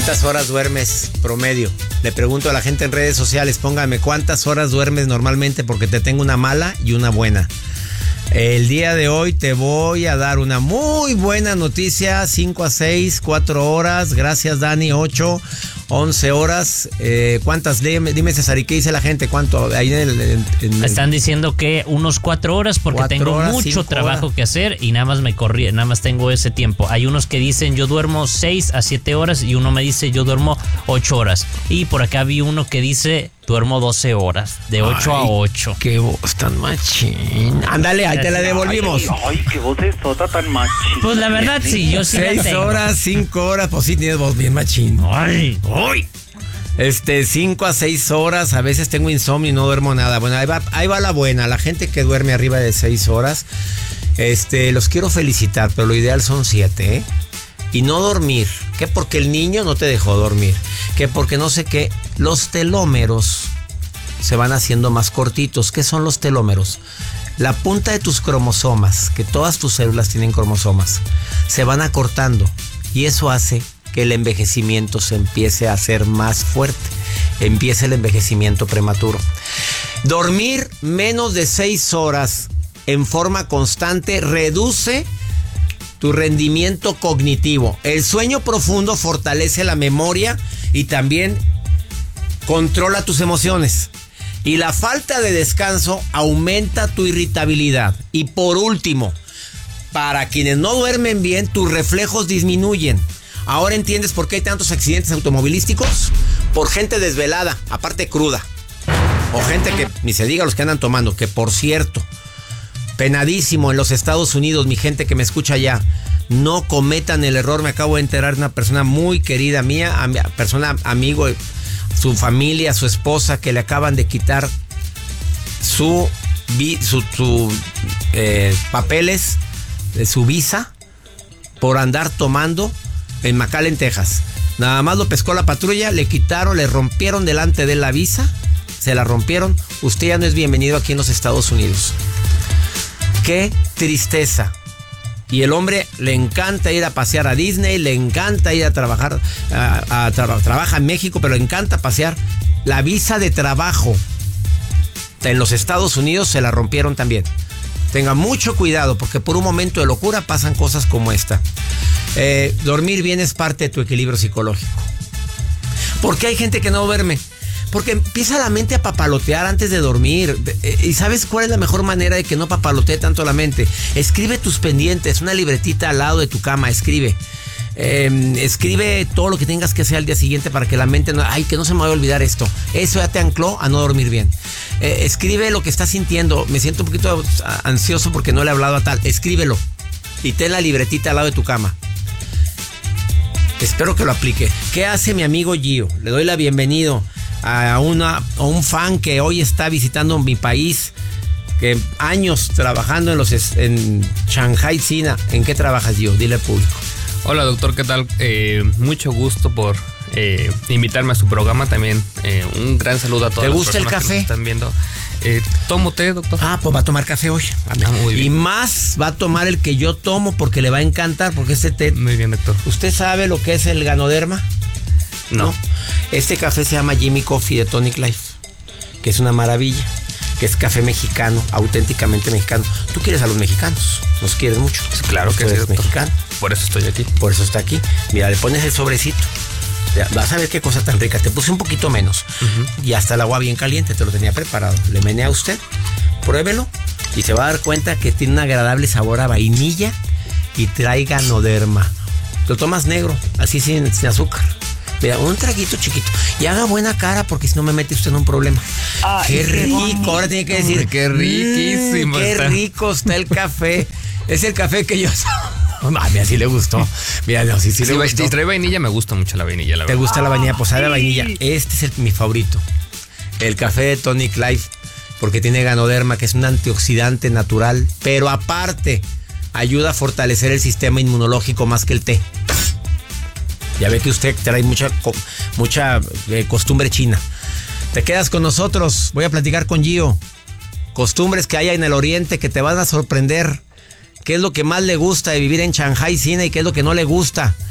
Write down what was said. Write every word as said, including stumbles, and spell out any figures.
¿Cuántas horas duermes promedio? Le pregunto a la gente en redes sociales, póngame cuántas horas duermes normalmente porque te tengo una mala y una buena. El día de hoy te voy a dar una muy buena noticia, cinco a seis, cuatro horas, gracias Dani, ocho, once horas. Eh, ¿Cuántas? Dime, dime César, ¿y qué dice la gente? ¿Cuánto? Ahí en el, en, en Están diciendo que unos cuatro horas porque cuatro tengo horas, mucho trabajo horas. que hacer y nada más me corrí, nada más tengo ese tiempo. Hay unos que dicen yo duermo seis a siete horas y uno me dice yo duermo ocho horas. Y por acá vi uno que dice duermo doce horas, de ocho a ocho. Qué voz tan machín. Ándale, ahí te la devolvimos. Ay, ay, qué voz es tota tan machín. Pues la verdad sí, yo sí la Seis tengo. horas, cinco horas, pues sí tienes voz bien machín. Ay, ¡Ay! Este, cinco a seis horas, a veces tengo insomnio y no duermo nada. Bueno, ahí va, ahí va la buena, la gente que duerme arriba de seis horas, este, los quiero felicitar, pero lo ideal son siete, ¿eh? Y no dormir, que porque el niño no te dejó dormir, que porque no sé qué, los telómeros se van haciendo más cortitos. ¿Qué son los telómeros? La punta de tus cromosomas, que todas tus células tienen cromosomas, se van acortando y eso hace que el envejecimiento se empiece a hacer más fuerte, empiece el envejecimiento prematuro. Dormir menos de seis horas en forma constante reduce tu rendimiento cognitivo. El sueño profundo fortalece la memoria y también controla tus emociones. Y la falta de descanso aumenta tu irritabilidad. Y por último, para quienes no duermen bien, tus reflejos disminuyen. ¿Ahora entiendes por qué hay tantos accidentes automovilísticos? Por gente desvelada, aparte cruda. O gente que, ni se diga los que andan tomando, que por cierto, penadísimo en los Estados Unidos, mi gente que me escucha allá, no cometan el error. Me acabo de enterar de una persona muy querida mía, am- persona amigo, su familia, su esposa, que le acaban de quitar su, vi, su, su eh, papeles de su visa por andar tomando en McAllen, Texas. Nada más lo pescó la patrulla, le quitaron, le rompieron delante de la visa, se la rompieron. Usted ya no es bienvenido aquí en los Estados Unidos. ¡Qué tristeza! Y el hombre le encanta ir a pasear a Disney, le encanta ir a trabajar, a, a tra- trabaja en México, pero le encanta pasear. La visa de trabajo en los Estados Unidos se la rompieron también. Tenga mucho cuidado porque por un momento de locura pasan cosas como esta. Eh, dormir bien es parte de tu equilibrio psicológico. ¿Por qué hay gente que no duerme? Porque empieza la mente a papalotear antes de dormir. ¿Y sabes cuál es la mejor manera de que no papalotee tanto la mente? Escribe tus pendientes, una libretita al lado de tu cama, escribe. Eh, escribe todo lo que tengas que hacer al día siguiente para que la mente no... Ay, que no se me vaya a olvidar esto. Eso ya te ancló a no dormir bien. Eh, escribe lo que estás sintiendo. Me siento un poquito ansioso porque no le he hablado a tal. Escríbelo y ten la libretita al lado de tu cama. Espero que lo aplique. ¿Qué hace mi amigo Gio? Le doy la bienvenida a, una, a un fan que hoy está visitando mi país, que años trabajando en los en Shanghai, China. ¿En qué trabajas, Gio? Dile al público. Hola doctor, ¿qué tal? Eh, mucho gusto por eh, invitarme a su programa. También eh, un gran saludo a todas ¿Te las gusta el personas café? que nos están viendo. Eh, ¿Tomo té, doctor? Ah, pues va a tomar café hoy. Ah, muy bien. Y más va a tomar el que yo tomo porque le va a encantar, porque este té... Muy bien, doctor. ¿Usted sabe lo que es el Ganoderma? No. ¿No? Este café se llama Jimmy Coffee de Tonic Life, que es una maravilla, que es café mexicano, auténticamente mexicano. Tú quieres a los mexicanos, nos quieres mucho. Claro que Tú sí, eres doctor. mexicano, Por eso estoy aquí. por eso está aquí. Mira, le pones el sobrecito. Ya, vas a ver qué cosa tan rica. Te puse un poquito menos. Uh-huh. Y hasta el agua bien caliente, te lo tenía preparado. Le menea a usted, pruébelo y se va a dar cuenta que tiene un agradable sabor a vainilla y trae Ganoderma. Lo tomas negro, así sin, sin azúcar. Mira, un traguito chiquito. Y haga buena cara porque si no me mete usted en un problema. Ay, qué qué rico, bonito. ahora tiene que decir. Qué riquísimo Mmm, qué está. rico está el café. Es el café que yo... Ah, mira, sí le gustó. Mira, no, sí, sí Si le gustó. si trae vainilla, me gusta mucho la vainilla, la ¿Te verdad. gusta la vainilla? Pues sabe a vainilla. Este es el, mi favorito. El café de Tonic Life. Porque tiene Ganoderma, que es un antioxidante natural. Pero aparte, ayuda a fortalecer el sistema inmunológico más que el té. Ya ve que usted trae mucha, mucha eh, costumbre china. Te quedas con nosotros. Voy a platicar con Gio. Costumbres que hay en el oriente que te van a sorprender. ¿Qué es lo que más le gusta de vivir en Shanghai, China, y qué es lo que no le gusta?